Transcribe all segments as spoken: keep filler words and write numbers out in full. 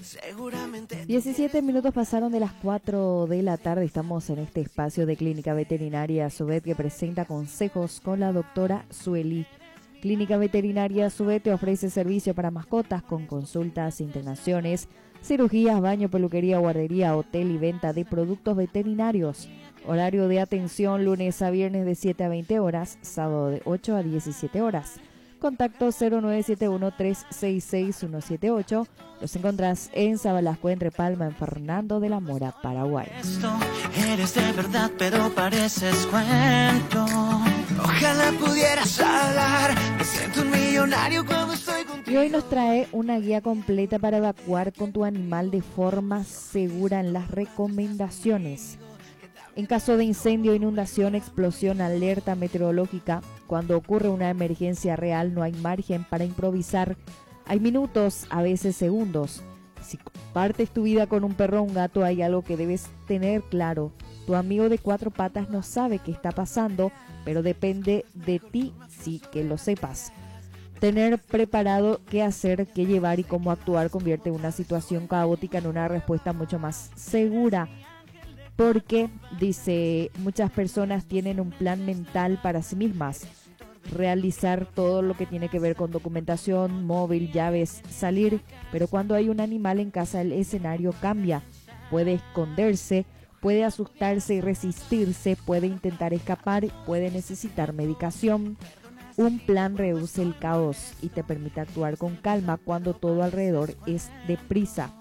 diecisiete minutos pasaron de las cuatro de la tarde. Estamos en este espacio de Clínica Veterinaria Subet que presenta consejos con la doctora Sueli. Clínica Veterinaria Subet te ofrece servicio para mascotas con consultas, internaciones, cirugías, baño, peluquería, guardería, hotel y venta de productos veterinarios. Horario de atención lunes a viernes de siete a veinte horas, sábado de ocho a diecisiete horas. Contacto cero nueve siete uno, tres seis seis, uno siete ocho. Los encontrás en Sabalasco, entre Palma, en Fernando de la Mora, Paraguay. Esto eres de verdad, pero pareces cuento. Ojalá pudieras hablar. Me siento un millonario cuando estoy contigo. Y hoy nos trae una guía completa para evacuar con tu animal de forma segura en las recomendaciones. En caso de incendio, inundación, explosión, alerta meteorológica, cuando ocurre una emergencia real no hay margen para improvisar. Hay minutos, a veces segundos. Si compartes tu vida con un perro o un gato, hay algo que debes tener claro. Tu amigo de cuatro patas no sabe qué está pasando, pero depende de ti sí que lo sepas. Tener preparado qué hacer, qué llevar y cómo actuar convierte una situación caótica en una respuesta mucho más segura. Porque, dice, muchas personas tienen un plan mental para sí mismas. Realizar todo lo que tiene que ver con documentación, móvil, llaves, salir. Pero cuando hay un animal en casa, el escenario cambia. Puede esconderse, puede asustarse y resistirse, puede intentar escapar, puede necesitar medicación. Un plan reduce el caos y te permite actuar con calma cuando todo alrededor es deprisa.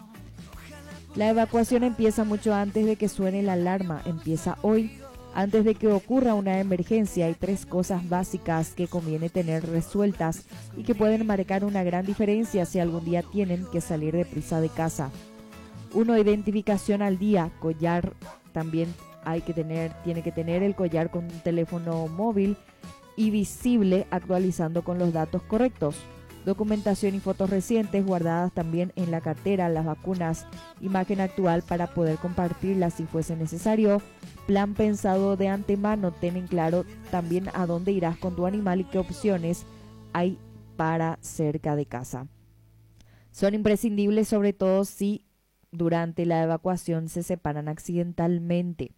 La evacuación empieza mucho antes de que suene la alarma, empieza hoy. Antes de que ocurra una emergencia, hay tres cosas básicas que conviene tener resueltas y que pueden marcar una gran diferencia si algún día tienen que salir deprisa de casa. Uno, identificación al día, collar, también hay que tener, tiene que tener el collar con un teléfono móvil y visible, actualizando con los datos correctos. Documentación y fotos recientes guardadas también en la cartera, las vacunas, imagen actual para poder compartirlas si fuese necesario. Plan pensado de antemano, ten en claro también a dónde irás con tu animal y qué opciones hay para cerca de casa. Son imprescindibles sobre todo si durante la evacuación se separan accidentalmente.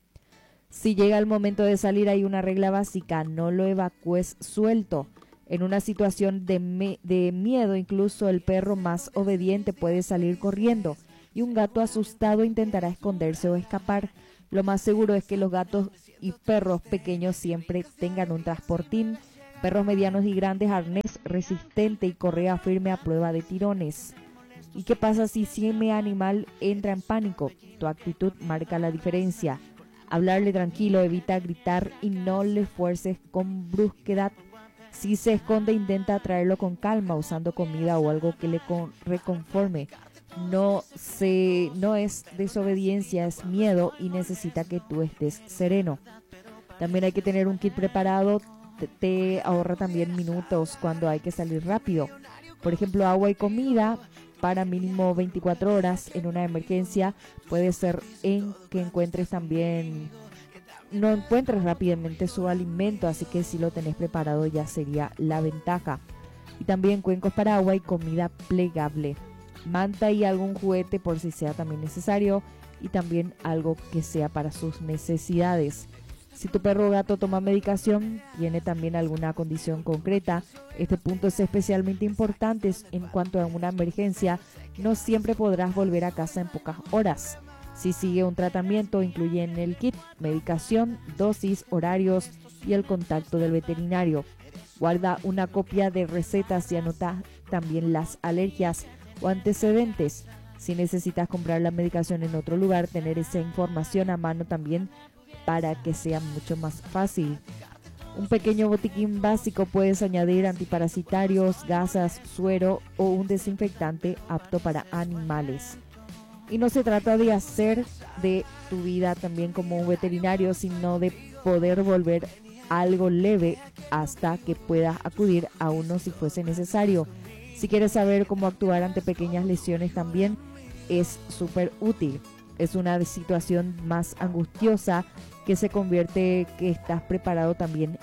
Si llega el momento de salir hay una regla básica, no lo evacúes suelto. En una situación de, me, de miedo, incluso el perro más obediente puede salir corriendo y un gato asustado intentará esconderse o escapar. Lo más seguro es que los gatos y perros pequeños siempre tengan un transportín, perros medianos y grandes, arnés resistente y correa firme a prueba de tirones. ¿Y qué pasa si ese animal entra en pánico? Tu actitud marca la diferencia. Hablarle tranquilo, evita gritar y no le fuerces con brusquedad. Si se esconde, intenta atraerlo con calma, usando comida o algo que le con, reconforme. No, se, no es desobediencia, es miedo y necesita que tú estés sereno. También hay que tener un kit preparado, te, te ahorra también minutos cuando hay que salir rápido. Por ejemplo, agua y comida para mínimo veinticuatro horas en una emergencia. Puede ser en que encuentres también... no encuentres rápidamente su alimento, así que si lo tenés preparado ya sería la ventaja. Y también cuencos para agua y comida plegable, manta y algún juguete por si sea también necesario, y también algo que sea para sus necesidades. Si tu perro o gato toma medicación, tiene también alguna condición concreta, este punto es especialmente importante en cuanto a una emergencia. No siempre podrás volver a casa en pocas horas. Si sigue un tratamiento, incluye en el kit medicación, dosis, horarios y el contacto del veterinario. Guarda una copia de recetas y anota también las alergias o antecedentes. Si necesitas comprar la medicación en otro lugar, tener esa información a mano también para que sea mucho más fácil. Un pequeño botiquín básico, puedes añadir antiparasitarios, gasas, suero o un desinfectante apto para animales. Y no se trata de hacer de tu vida también como un veterinario, sino de poder volver algo leve hasta que puedas acudir a uno si fuese necesario. Si quieres saber cómo actuar ante pequeñas lesiones también es súper útil. Es una situación más angustiosa que se convierte que estás preparado también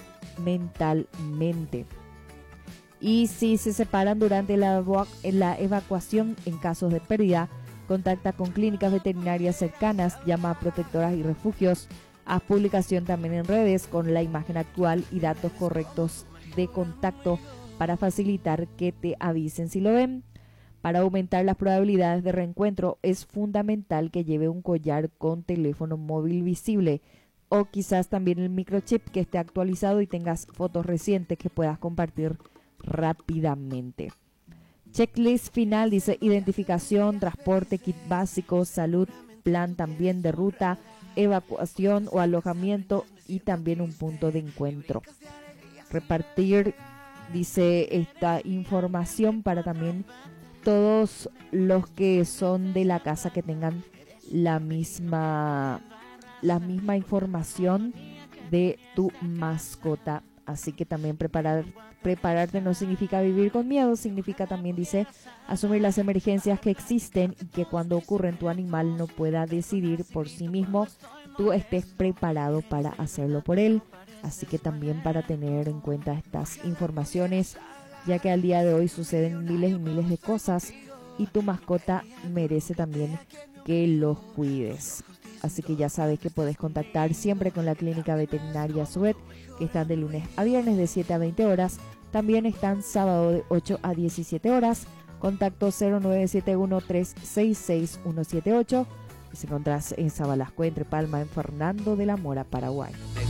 mentalmente. Y si se separan durante la, evacu- la evacuación en casos de pérdida, Contacta con clínicas veterinarias cercanas, llama a protectoras y refugios. Haz publicación también en redes con la imagen actual y datos correctos de contacto para facilitar que te avisen si lo ven. Para aumentar las probabilidades de reencuentro es fundamental que lleve un collar con teléfono móvil visible o quizás también el microchip que esté actualizado y tengas fotos recientes que puedas compartir rápidamente. Checklist final dice identificación, transporte, kit básico, salud, plan también de ruta, evacuación o alojamiento y también un punto de encuentro. Repartir, dice, esta información para también todos los que son de la casa que tengan la misma, la misma información de tu mascota. Así que también preparar, prepararte no significa vivir con miedo, significa también, dice, asumir las emergencias que existen y que cuando ocurren tu animal no pueda decidir por sí mismo, tú estés preparado para hacerlo por él. Así que también para tener en cuenta estas informaciones, ya que al día de hoy suceden miles y miles de cosas y tu mascota merece también que los cuides. Así que ya sabes que podés contactar siempre con la clínica veterinaria Suet, que están de lunes a viernes de siete a veinte horas. También están sábado de ocho a diecisiete horas. Contacto cero nueve siete uno, tres seis seis, uno siete ocho. Y se encontrás en Sabalasco, entre Palma, en Fernando de la Mora, Paraguay.